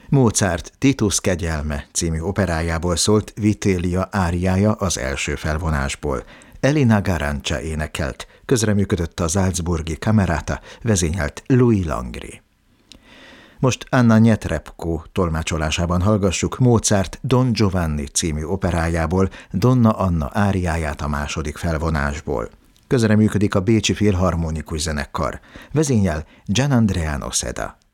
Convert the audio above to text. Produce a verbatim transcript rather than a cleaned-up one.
Mozart Titus kegyelme című operájából szólt Vitellia áriája az első felvonásból. Elina Garancsa énekelt, közreműködött a salzburgi Camerata, vezényelt Louis Langri. Most Anna Netrebko tolmácsolásában hallgassuk Mozart Don Giovanni című operájából Donna Anna áriáját a második felvonásból. Közreműködik a Bécsi Filharmonikus Zenekar, vezényel Gianandrea Noseda.